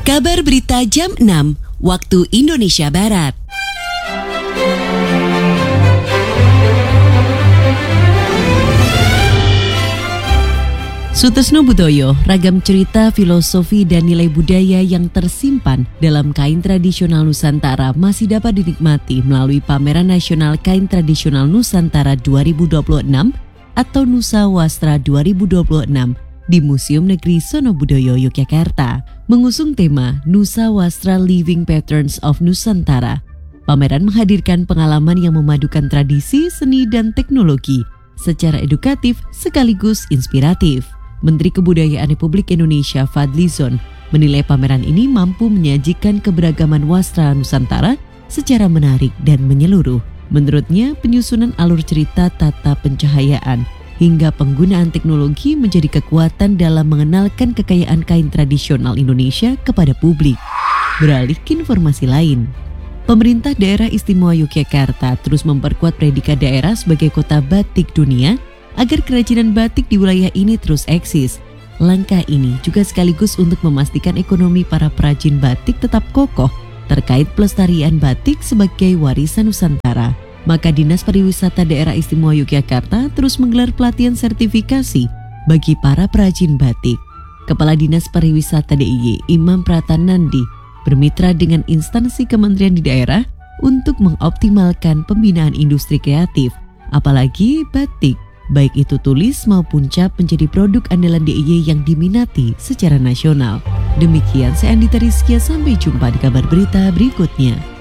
Kabar Berita Jam 6, Waktu Indonesia Barat. Sutresno Budoyo, ragam cerita, filosofi, dan nilai budaya yang tersimpan dalam kain tradisional Nusantara masih dapat dinikmati melalui Pameran Nasional Kain Tradisional Nusantara 2026 atau Nusa Wastra 2026 di Museum Negeri Sonobudoyo, Yogyakarta. Mengusung tema Nusa Wastra Living Patterns of Nusantara, pameran menghadirkan pengalaman yang memadukan tradisi, seni, dan teknologi secara edukatif sekaligus inspiratif. Menteri Kebudayaan Republik Indonesia Fadlizon menilai pameran ini mampu menyajikan keberagaman wastra Nusantara secara menarik dan menyeluruh. Menurutnya, penyusunan alur cerita, tata pencahayaan, hingga penggunaan teknologi menjadi kekuatan dalam mengenalkan kekayaan kain tradisional Indonesia kepada publik. Beralih ke informasi lain, pemerintah daerah istimewa Yogyakarta terus memperkuat predikat daerah sebagai kota batik dunia agar kerajinan batik di wilayah ini terus eksis. Langkah ini juga sekaligus untuk memastikan ekonomi para perajin batik tetap kokoh terkait pelestarian batik sebagai warisan Nusantara. Maka Dinas Pariwisata Daerah Istimewa Yogyakarta terus menggelar pelatihan sertifikasi bagi para perajin batik. Kepala Dinas Pariwisata DIY, Imam Pratanandi, bermitra dengan instansi kementerian di daerah untuk mengoptimalkan pembinaan industri kreatif, apalagi batik, baik itu tulis maupun cap menjadi produk andalan DIY yang diminati secara nasional. Demikian saya Andita Rizkia, sampai jumpa di kabar berita berikutnya.